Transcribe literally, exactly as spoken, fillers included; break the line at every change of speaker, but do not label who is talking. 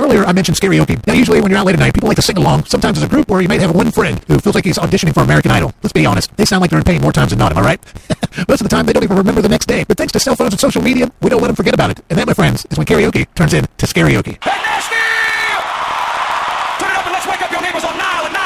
earlier I mentioned karaoke. Now, usually when you're out late at night, people like to sing along, sometimes as a group, or you might have one friend who feels like he's auditioning for American Idol. Let's be honest, they sound like they're in pain more times than not, am I right? Most of the time, they don't even remember the next day. But thanks to cell phones and social media, we don't let them forget about it. And that, my friends, is when karaoke turns into karaoke.